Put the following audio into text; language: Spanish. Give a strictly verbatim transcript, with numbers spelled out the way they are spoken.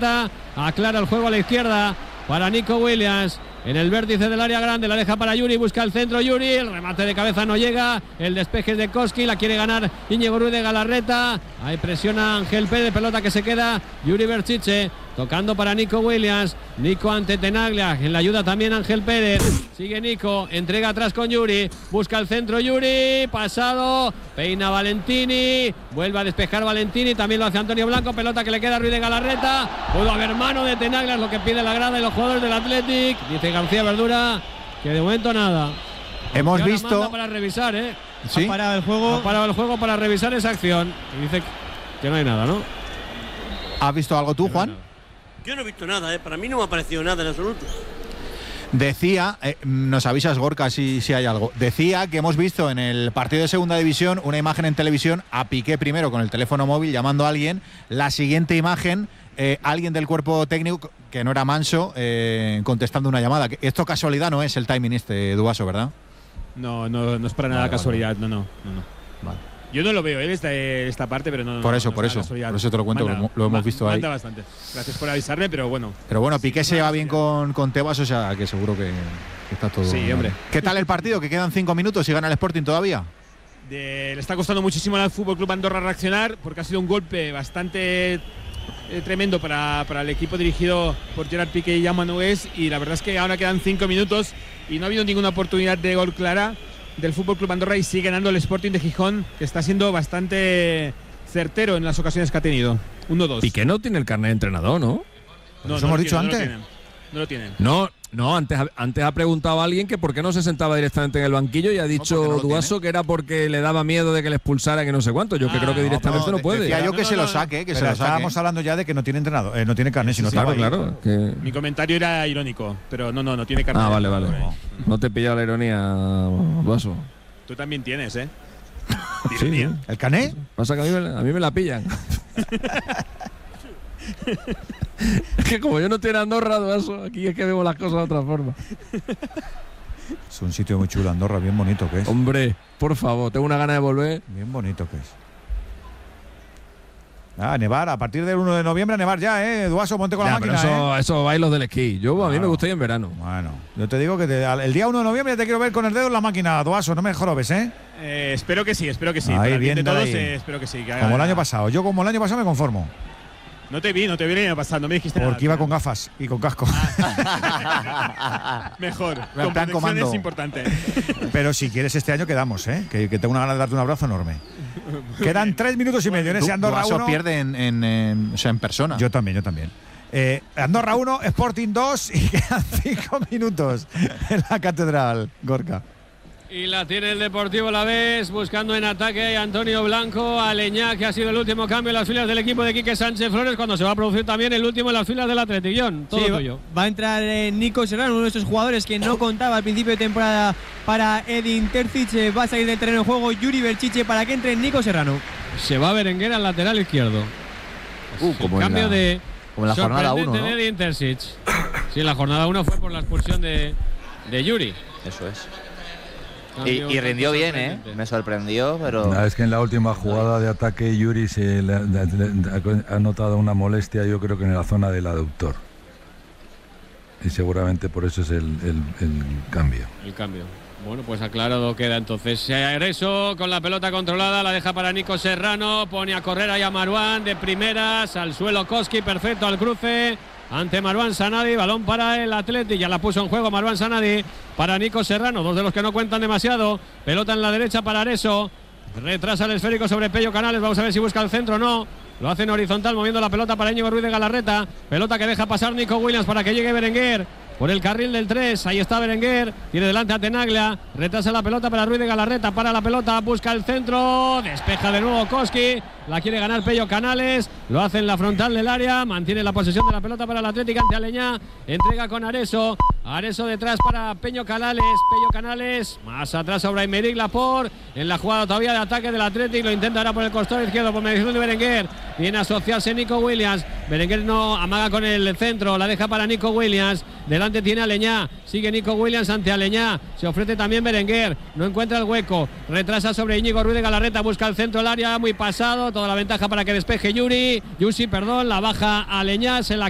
Galarreta, aclara el juego a la izquierda para Nico Williams. En el vértice del área grande, la deja para Yuri, busca el centro Yuri, el remate de cabeza no llega, el despeje es de Koski, la quiere ganar Íñigo Ruiz de Galarreta, ahí presiona Ángel Pérez, pelota que se queda Yuri Berchiche, tocando para Nico Williams, Nico ante Tenaglia, en la ayuda también Ángel Pérez, sigue Nico, entrega atrás con Yuri, busca el centro Yuri, pasado, peina Valentini, vuelve a despejar Valentini, también lo hace Antonio Blanco, pelota que le queda a Ruiz de Galarreta, pudo haber mano de Tenaglia, es lo que pide la grada y los jugadores del Athletic, dice García Verdura que de momento nada. Hemos visto para revisar, ¿eh? ¿Sí? Ha parado el juego. Ha parado el juego para revisar esa acción. Y dice que no hay nada, ¿no? ¿Has visto algo tú, Juan? Yo no he visto nada, ¿eh? Para mí no me ha parecido nada en absoluto. Decía, eh, nos avisas Gorka si, si hay algo, decía que hemos visto en el partido de segunda división una imagen en televisión a Piqué primero con el teléfono móvil llamando a alguien, la siguiente imagen, eh, alguien del cuerpo técnico que no era Manso eh, contestando una llamada. Esto casualidad no es el timing este, Duaso, ¿verdad? No, no, no es para nada vale, casualidad, vale. no, no, no, no. Vale. Yo no lo veo, él esta, esta parte, pero no. Por eso, no, por no eso, casualidad. por eso te lo cuento, Manda, lo, lo hemos visto ahí. Bastante. Gracias por avisarme, pero bueno. Pero bueno, Piqué se lleva bien con, con Tebas, o sea que seguro que, que está todo. Sí, hombre. ¿Qué tal el partido? Que quedan cinco minutos y gana el Sporting todavía. De, le está costando muchísimo al Fútbol Club Andorra reaccionar porque ha sido un golpe bastante eh, tremendo para, para el equipo dirigido por Gerard Piqué y Jaume Nogués, y la verdad es que ahora quedan cinco minutos y no ha habido ninguna oportunidad de gol clara del Fútbol Club Andorra y sigue ganando el Sporting de Gijón, que está siendo bastante certero en las ocasiones que ha tenido. uno dos. Piqué no tiene el carnet de entrenador, ¿no? No, ¿Eso no hemos lo dicho tiene, antes? No lo tienen. No, no, antes, antes ha preguntado a alguien que por qué no se sentaba directamente en el banquillo y ha dicho no lo Duaso que era porque le daba miedo de que le expulsara, que no sé cuánto. Yo Ah, que creo que no, directamente no, de- puede. Decía yo que No, se no, lo no. saque, que Pero se lo saque. estábamos hablando ya de que no tiene entrenador, eh, no tiene carnet, si no Claro, estaba ahí. claro. que- Mi comentario era irónico, pero no, no, no tiene carnet. Ah, vale, vale. No te he pillado la ironía, Duaso. Tú también tienes, ¿eh? Sí, sí. ¿El cané? Pasa que a mí, me, a mí me la pillan. Es que como yo no estoy en Andorra, Duaso, aquí es que vemos las cosas de otra forma. Es un sitio muy chulo, Andorra, bien bonito que es. Hombre, por favor, tengo una gana de volver. Bien bonito que es. Ah, nevar, a partir del uno de noviembre a nevar ya, ¿eh? Duaso, ponte con Ya, la pero máquina, eso, ¿eh? eso bailos del esquí. Yo, a mí me Claro. gusta ir en verano. Bueno, yo te digo que te- al- el día uno de noviembre te quiero ver con el dedo en la máquina, Duaso, no me jorobes, ¿eh? Eh, espero que sí, espero que sí. Ahí, Para el bien bien de todos, ahí. eh, espero que sí. que Como haga- el año pasado. Yo como el año pasado me conformo, No te vi, no te vi el año pasado, no me dijiste nada. porque iba con gafas y con casco. Mejor. plan Con protección comando. es importante. Pero si quieres este año quedamos, ¿eh? Que, que tengo una gana de darte un abrazo enorme. Quedan tres minutos y medio en ese Du- Andorra Duaso uno. pierde en, en, en- o sea, en persona. Yo también, yo también. Eh, Andorra uno, Sporting dos y quedan cinco minutos en la catedral, Gorka. Y la tiene el Deportivo Alavés, buscando en ataque a Antonio Blanco, a Leñá, que ha sido el último cambio en las filas del equipo de Quique Sánchez Flores, cuando se va a producir también el último en las filas del Athletic. John, todo Sí, va, tuyo. va a entrar eh, Nico Serrano, uno de esos jugadores que no contaba al principio de temporada para Edin Terzic. eh, Va a salir del terreno de juego Yuri Berchiche para que entre Nico Serrano. Se va Berenguer al lateral izquierdo. Uh, El como en cambio la- de como en la jornada sorprendente uno, ¿no? de Edin Terzic. Sí, en la jornada uno fue por la expulsión de, de Yuri. Eso es. Y, Cambio y rindió bien, ¿eh? sorprendente. Me sorprendió, pero. No, es que en la última jugada de ataque Yuri se le, le- le- ha notado una molestia, yo creo que en la zona del aductor. Y seguramente por eso es el, el- el cambio. El cambio. Bueno, pues aclarado queda entonces. Areso con la pelota controlada, la deja para Nico Serrano, pone a correr ahí a Maruán de primeras, al suelo Koski, perfecto al cruce, ante Maruán Sanadi, balón para el Athletic, ya la puso en juego Maruán Sanadi para Nico Serrano, dos de los que no cuentan demasiado, pelota en la derecha para Areso, retrasa el esférico sobre Pello Canales, vamos a ver si busca el centro o no. Lo hace en horizontal, moviendo la pelota para Íñigo Ruiz de Galarreta. Pelota que deja pasar Nico Williams para que llegue Berenguer. Por el carril del tres, ahí está Berenguer. Tiene delante a Tenaglia. Retrasa la pelota para Ruiz de Galarreta. Para la pelota, busca el centro. Despeja de nuevo Koski. La quiere ganar Pello Canales. Lo hace en la frontal del área. Mantiene la posesión de la pelota para el Atlético ante Aleñá. Entrega con Areso. Areso detrás para Peño Canales. Pello Canales. Más atrás a Aymeric Laporte. En la jugada todavía de ataque del Atlético. Lo intenta ahora por el costado izquierdo por mediación de Berenguer. Viene a asociarse Nico Williams. Berenguer no amaga con el centro. La deja para Nico Williams. Delante tiene Aleñá. Sigue Nico Williams ante Aleñá. Se ofrece también Berenguer. No encuentra el hueco. Retrasa sobre Íñigo Ruiz de Galarreta. Busca el centro del área. Muy pasado. Toda la ventaja para que despeje Yuri. Yusi, perdón. La baja Aleñá. Se la